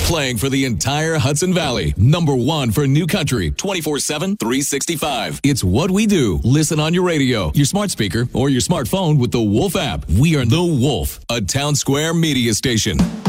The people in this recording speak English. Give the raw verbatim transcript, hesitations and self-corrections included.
Playing for the entire Hudson Valley. Number one for new country, twenty-four seven, three sixty-five. It's what we do. Listen on your radio, your smart speaker, or your smartphone with the Wolf app. We are The Wolf, a Town Square media station.